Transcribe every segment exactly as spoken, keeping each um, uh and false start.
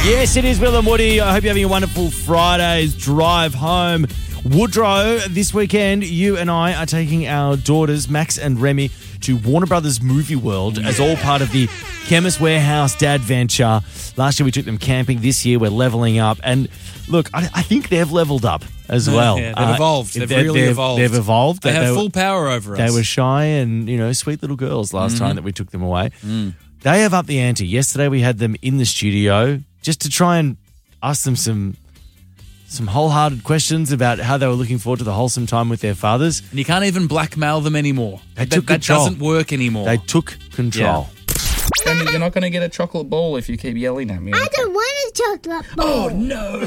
Yes, it is Will and Woody. I hope you're having a wonderful Friday's drive home. Woodrow, this weekend, you and I are taking our daughters, Max and Remy, to Warner Brothers Movie World as all part of the Chemist Warehouse Dad Venture. Last year we took them camping. This year we're leveling up. And look, I, I think they've leveled up as well. Yeah, they've uh, evolved. They've they, really they've, evolved. They've evolved. They, they have they, full power over us. They were shy and, you know, sweet little girls last mm-hmm. time that we took them away. Mm. They have upped the ante. Yesterday we had them in the studio just to try and ask them some some wholehearted questions about how they were looking forward to the wholesome time with their fathers. And you can't even blackmail them anymore. They that, took that control. doesn't work anymore. They took control. Yeah. You're not going to get a chocolate ball if you keep yelling at me. I don't want a chocolate ball. Oh, no.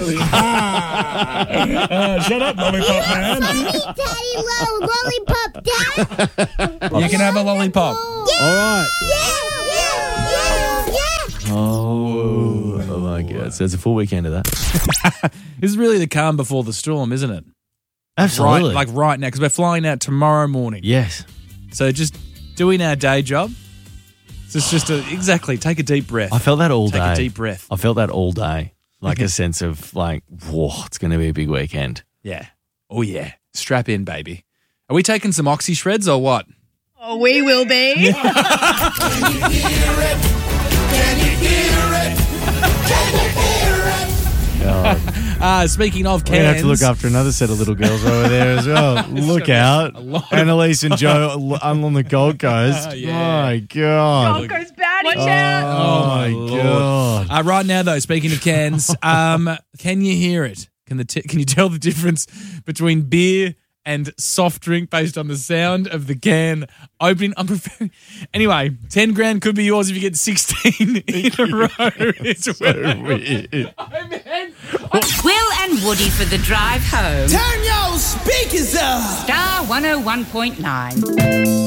uh, shut up, lollipop man. Daddy, low lollipop, Dad. You can have a lollipop. Yeah. All right. Yeah, yeah, yeah, yeah. Oh, oh my God. So it's a full weekend of that. This is really the calm before the storm, isn't it? Absolutely. Right, like right now, because we're flying out tomorrow morning. Yes. So just doing our day job. So it's just a, exactly, take a deep breath. I felt that all take day. Take a deep breath. I felt that all day. Like a sense of like, whoa, it's going to be a big weekend. Yeah. Oh, yeah. Strap in, baby. Are we taking some oxy shreds or what? Oh, we will be. Can you hear it? Can you hear it? Can you hear it? Oh. uh, speaking of cans. We're going to have to look after another set of little girls over there as well. Look out. Annalise and Joe on the Gold Coast. Uh, yeah. My God. Gold Coast baddie. Watch Oh, out. oh my Lord. God. Uh, right now, though, speaking of cans, um, can you hear it? Can the t- Can you tell the difference between beer and soft drink based on the sound of the can opening? I'm preferring. Anyway, ten grand could be yours if you get sixteen in a row. It's so weird. Oh, man. Will and Woody for the drive home. Turn your speakers up. Star one oh one point nine.